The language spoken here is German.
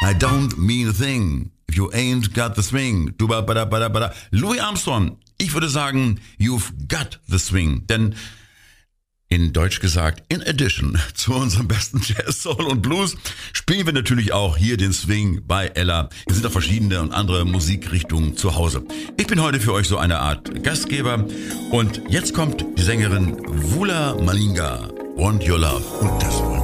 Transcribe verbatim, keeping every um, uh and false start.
I don't mean a thing if you ain't got the swing. Louis Armstrong, ich würde sagen, you've got the swing. Denn in Deutsch gesagt, in addition zu unserem besten Jazz, Soul und Blues spielen wir natürlich auch hier den Swing bei Ella. Wir sind auch verschiedene und andere Musikrichtungen zu Hause. Ich bin heute für euch so eine Art Gastgeber und jetzt kommt die Sängerin Vula Malinga, Want Your Love. Und das wollen